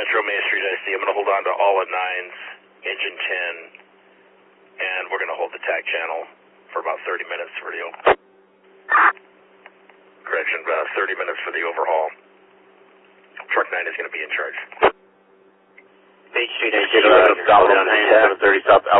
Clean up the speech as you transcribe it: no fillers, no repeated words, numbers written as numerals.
Metro Main Street IC. I'm going to hold on to all of 9's, engine 10, and we're going to hold the tag channel for about 30 minutes for the correction, 30 minutes for the overhaul. Truck 9 is going to be in charge. Main Street IC, solid on 730 South